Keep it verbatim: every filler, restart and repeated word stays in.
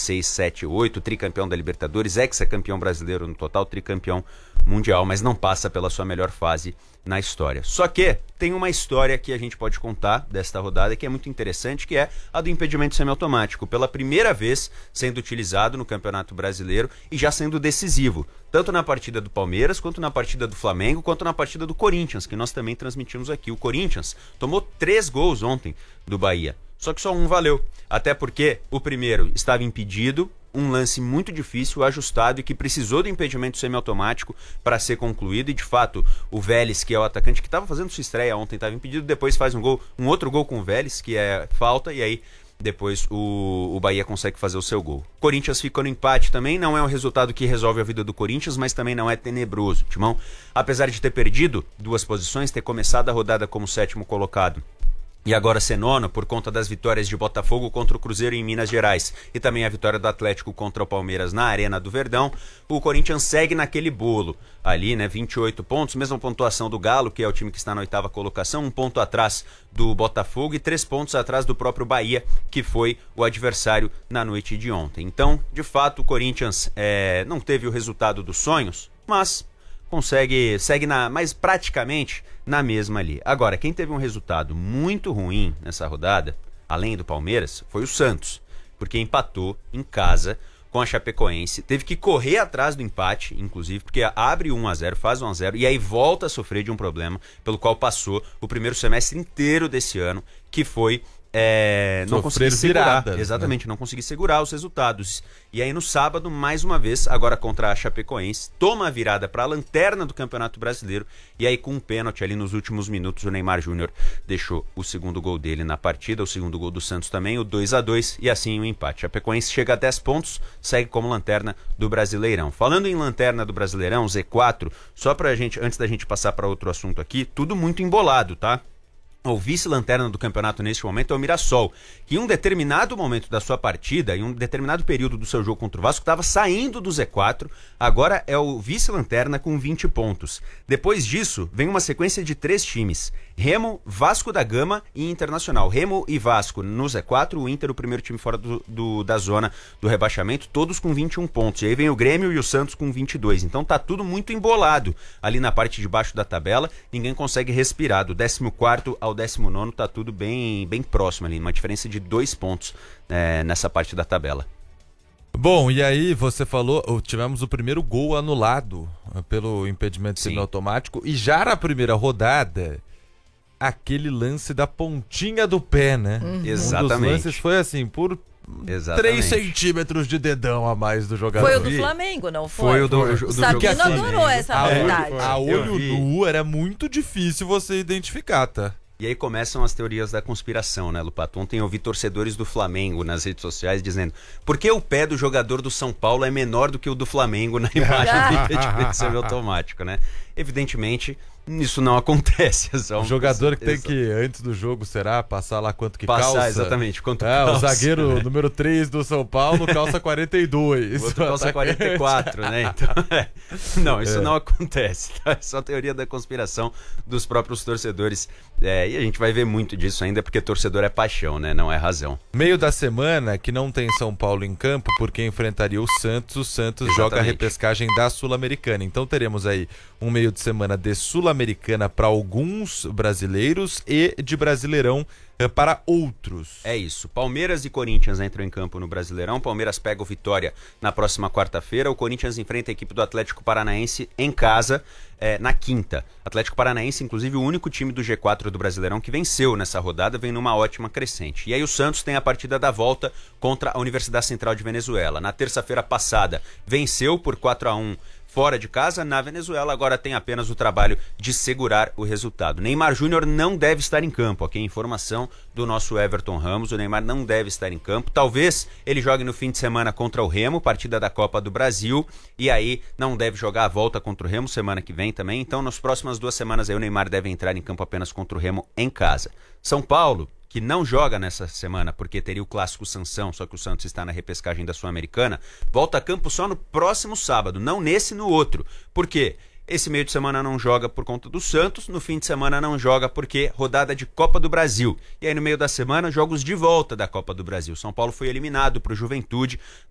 seis, sete, oito, tricampeão da Libertadores, ex-campeão brasileiro no total, tricampeão mundial, mas não passa pela sua melhor fase na história. Só que tem uma história que a gente pode contar desta rodada que é muito interessante, que é a do impedimento semiautomático, pela primeira vez sendo utilizado no Campeonato Brasileiro e já sendo decisivo, tanto na partida do Palmeiras, quanto na partida do Flamengo, quanto na partida do Corinthians, que nós também transmitimos aqui. O Corinthians tomou três gols ontem do Bahia, só que só um valeu, até porque o primeiro estava impedido, um lance muito difícil, ajustado e que precisou do impedimento semiautomático para ser concluído, e de fato o Vélez, que é o atacante que estava fazendo sua estreia ontem, estava impedido, depois faz um gol, um outro gol com o Vélez, que é falta, e aí depois o, o Bahia consegue fazer o seu gol. Corinthians ficou no empate também, não é um resultado que resolve a vida do Corinthians, mas também não é tenebroso. Timão, apesar de ter perdido duas posições, ter começado a rodada como sétimo colocado e agora ser nono por conta das vitórias de Botafogo contra o Cruzeiro em Minas Gerais e também a vitória do Atlético contra o Palmeiras na Arena do Verdão, o Corinthians segue naquele bolo ali, né, vinte e oito pontos, mesma pontuação do Galo, que é o time que está na oitava colocação, um ponto atrás do Botafogo e três pontos atrás do próprio Bahia, que foi o adversário na noite de ontem. Então, de fato, o Corinthians é, não teve o resultado dos sonhos, mas consegue, segue na, mas praticamente na mesma ali. Agora, quem teve um resultado muito ruim nessa rodada, além do Palmeiras, foi o Santos, porque empatou em casa com a Chapecoense, teve que correr atrás do empate, inclusive, porque abre um a zero, faz um a zero, e aí volta a sofrer de um problema pelo qual passou o primeiro semestre inteiro desse ano, que foi É, não consegui segurar, viradas, exatamente, né? Não consegui segurar os resultados. E aí no sábado, mais uma vez, agora contra a Chapecoense, toma a virada para a lanterna do Campeonato Brasileiro, e aí com um pênalti ali nos últimos minutos, o Neymar Júnior deixou o segundo gol dele na partida, o segundo gol do Santos também, o dois a dois, e assim o empate. A Chapecoense chega a dez pontos, segue como lanterna do Brasileirão. Falando em lanterna do Brasileirão, Z quatro, só pra gente, antes da gente passar para outro assunto aqui, tudo muito embolado, tá? O vice-lanterna do campeonato neste momento é o Mirassol, que em um determinado momento da sua partida, em um determinado período do seu jogo contra o Vasco, estava saindo do Z quatro, agora é o vice-lanterna com vinte pontos. Depois disso, vem uma sequência de três times: Remo, Vasco da Gama e Internacional. Remo e Vasco no Z quatro, o Inter o primeiro time fora do, do, da zona do rebaixamento, todos com vinte e um pontos. E aí vem o Grêmio e o Santos com vinte e dois. Então tá tudo muito embolado ali na parte de baixo da tabela, ninguém consegue respirar. Do décimo quarto ao décimo nono tá tudo bem, bem próximo ali, uma diferença de dois pontos é, nessa parte da tabela. Bom, e aí você falou, tivemos o primeiro gol anulado pelo impedimento semiautomático, e já na primeira rodada, aquele lance da pontinha do pé, né? Uhum. Exatamente. Um dos lances foi assim, por três centímetros de dedão a mais do jogador. Foi o do Flamengo, não foi? Foi o do, do, do O Sabino adorou essa a verdade. Olho, a olho nu era muito difícil você identificar, tá? E aí começam as teorias da conspiração, né, Lupato? Ontem eu vi torcedores do Flamengo nas redes sociais dizendo: por que o pé do jogador do São Paulo é menor do que o do Flamengo na imagem do impedimento semiautomático, né? Evidentemente, isso não acontece. O jogador que tem que, antes do jogo, será, passar lá quanto que Passar, calça? exatamente, quanto é, calça. O zagueiro né? número três do São Paulo calça quarenta e dois. O outro calça quarenta e quatro, né? Então, é. Não, isso é. não acontece. Tá? É só teoria da conspiração dos próprios torcedores. É, e a gente vai ver muito disso ainda, porque torcedor é paixão, né? Não é razão. Meio da semana que não tem São Paulo em campo, porque enfrentaria o Santos. O Santos Exatamente. joga a repescagem da Sul-Americana. Então teremos aí um meio de semana de Sul-Americana para alguns brasileiros e de Brasileirão para outros. É isso. Palmeiras e Corinthians entram em campo no Brasileirão. Palmeiras pega o Vitória na próxima quarta-feira. O Corinthians enfrenta a equipe do Atlético Paranaense em casa é, na quinta. Atlético Paranaense, inclusive, o único time do G quatro do Brasileirão que venceu nessa rodada, vem numa ótima crescente. E aí o Santos tem a partida da volta contra a Universidade Central de Venezuela. Na terça-feira passada, venceu por quatro a um fora de casa, na Venezuela. Agora tem apenas o trabalho de segurar o resultado. Neymar Júnior não deve estar em campo, ok? Informação do nosso Everton Ramos, o Neymar não deve estar em campo. Talvez ele jogue no fim de semana contra o Remo, partida da Copa do Brasil, e aí não deve jogar a volta contra o Remo semana que vem também. Então nas próximas duas semanas aí o Neymar deve entrar em campo apenas contra o Remo em casa. São Paulo, que não joga nessa semana porque teria o clássico Sansão, só que o Santos está na repescagem da Sul-Americana, volta a campo só no próximo sábado, não nesse, no outro. Por quê? Esse meio de semana não joga por conta do Santos, no fim de semana não joga porque rodada de Copa do Brasil. E aí no meio da semana, jogos de volta da Copa do Brasil. São Paulo foi eliminado para o Juventude